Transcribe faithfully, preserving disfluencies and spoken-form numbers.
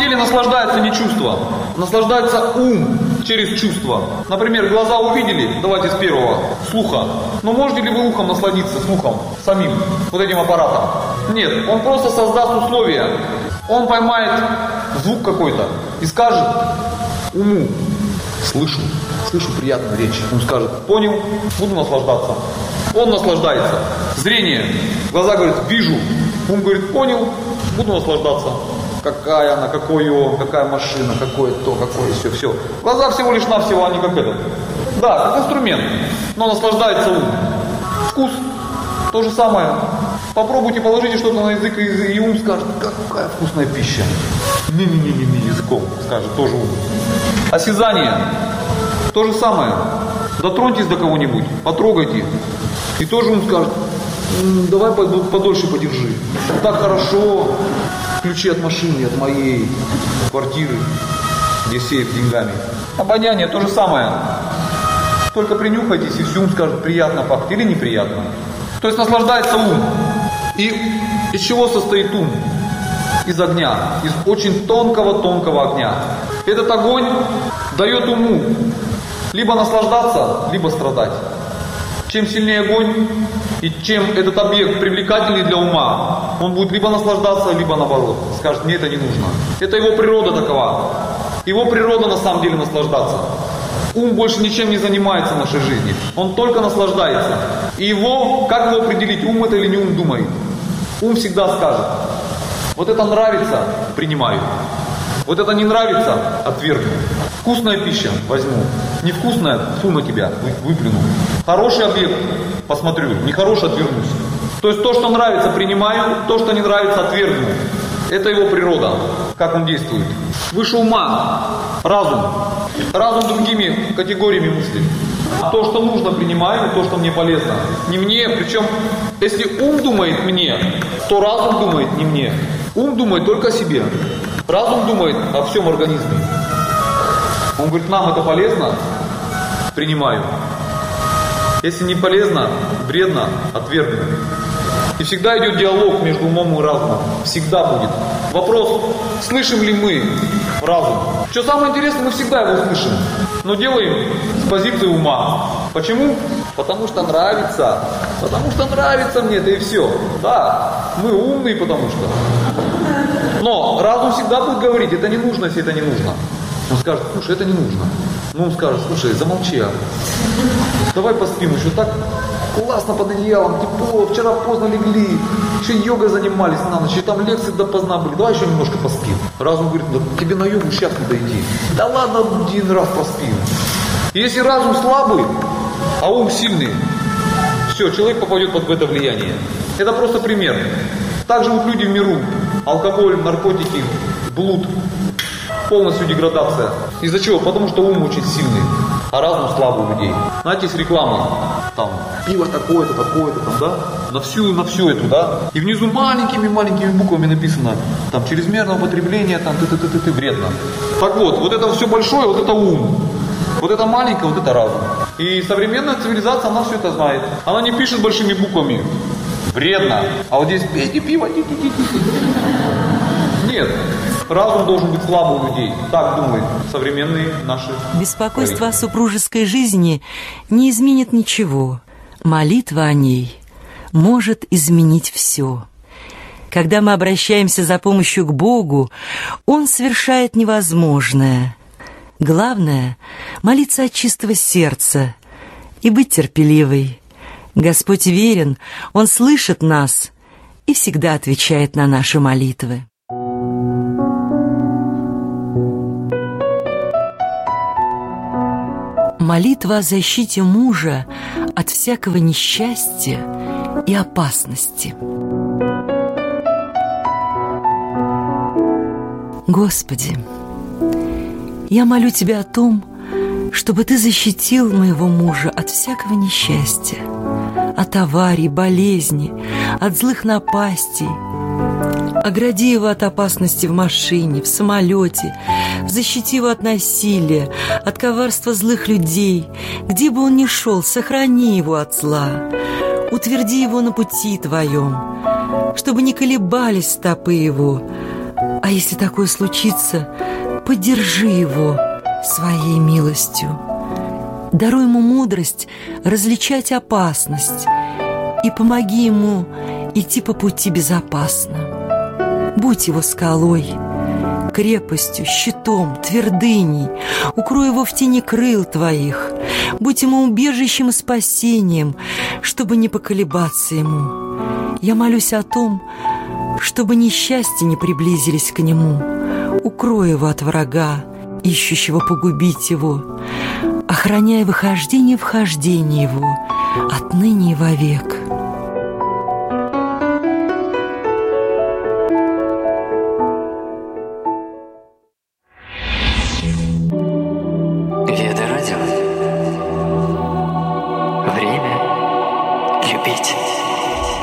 деле наслаждается не чувство, наслаждается ум через чувство. Например, глаза увидели, давайте с первого, слуха. Но можете ли вы ухом насладиться слухом самим, вот этим аппаратом? Нет, он просто создаст условия. Он поймает звук какой-то и скажет уму: слышу, слышу приятную речь. Он скажет: понял, буду наслаждаться. Он наслаждается. Зрение. Глаза говорят: вижу. Ум говорит: понял, буду наслаждаться. Какая она, какой он, какая машина, какое то, какое все, все. Глаза всего лишь навсего, они как этот. Да, как инструмент, но наслаждается ум. Вкус. То же самое. Попробуйте, положите что-то на язык, и, и ум скажет: какая вкусная пища. Не-не-не-не, языком скажет тоже ум. Осязание. То же самое. Дотроньтесь до кого-нибудь, потрогайте. И тоже ум скажет: давай подольше подержи. Так хорошо. Ключи от машины, от моей квартиры, где сейф с деньгами. Обоняние то же самое. Только принюхайтесь, и все, ум скажет: приятно пахнет или неприятно. То есть наслаждается ум. И из чего состоит ум? Из огня. Из очень тонкого-тонкого огня. Этот огонь дает уму либо наслаждаться, либо страдать. Чем сильнее огонь, и чем этот объект привлекательней для ума, он будет либо наслаждаться, либо наоборот. Скажет: мне это не нужно. Это его природа такова. Его природа на самом деле наслаждаться. Ум больше ничем не занимается в нашей жизни. Он только наслаждается. И его, как его определить, ум это или не ум думает? Ум всегда скажет: вот это нравится, принимаю. Вот это не нравится, отвергну. Вкусная пища, возьму. Невкусная, фу на тебя, выплюну. Хороший объект, посмотрю. Нехороший, отвернусь. То есть то, что нравится, принимаю. То, что не нравится, отвергну. Это его природа, как он действует. Выше ума разум. Разум другими категориями мыслей. То, что нужно, принимаю, то, что мне полезно. Не мне, причем, если ум думает мне, то разум думает не мне. Ум думает только о себе. Разум думает о всем организме. Он говорит: нам это полезно, принимаю. Если не полезно, вредно, отвергну. И всегда идет диалог между умом и разумом. Всегда будет. Вопрос: слышим ли мы разум? Что самое интересное, мы всегда его слышим. Но делаем с позиции ума. Почему? Потому что нравится. Потому что нравится мне это и все. Да, мы умные, потому что. Но разум всегда будет говорить: это не нужно, если это не нужно. Он скажет: слушай, это не нужно. Ну, он скажет: слушай, замолчи. Давай поспим, еще так классно под одеялом, тепло, вчера поздно легли, еще йогой занимались на ночь, и там лекции допоздна были, давай еще немножко поспим. Разум говорит: да тебе на йогу сейчас надо идти. Да ладно, один раз поспим. Если разум слабый, а ум сильный, все, человек попадет под это влияние. Это просто пример. Так живут люди в миру. Алкоголь, наркотики, блуд. Полностью деградация. Из-за чего? Потому что ум очень сильный, а разум слабый у людей. Знаете, есть реклама. Там пиво такое-то, такое-то, там, да? На всю, на всю эту, да? И внизу маленькими-маленькими буквами написано: там чрезмерное употребление, там ты-ты-ты-ты вредно. Так вот, вот это все большое, вот это ум. Вот это маленькое, вот это разум. И современная цивилизация, она все это знает. Она не пишет большими буквами: вредно. А вот здесь пейте пиво. Нет. Разум должен быть слабым у людей. Так думают современные наши. Беспокойство о супружеской жизни не изменит ничего. Молитва о ней может изменить все. Когда мы обращаемся за помощью к Богу, Он совершает невозможное. Главное — молиться от чистого сердца и быть терпеливой. Господь верен, Он слышит нас и всегда отвечает на наши молитвы. Молитва о защите мужа от всякого несчастья и опасности. Господи, я молю Тебя о том, чтобы Ты защитил моего мужа от всякого несчастья, от аварий, болезней, от злых напастей. Огради его от опасности в машине, в самолете, защити его от насилия, от коварства злых людей. Где бы он ни шел, сохрани его от зла. Утверди его на пути Твоем, чтобы не колебались стопы его, а А если такое случится, поддержи его своей милостью. Даруй ему мудрость различать опасность и помоги ему идти по пути безопасно. Будь его скалой, крепостью, щитом, твердыней. Укрой его в тени крыл твоих. Будь ему убежищем и спасением, чтобы не поколебаться ему. Я молюсь о том, чтобы несчастья не приблизились к нему. Укрой его от врага, ищущего погубить его, охраняя выхождение и вхождение его отныне и вовек.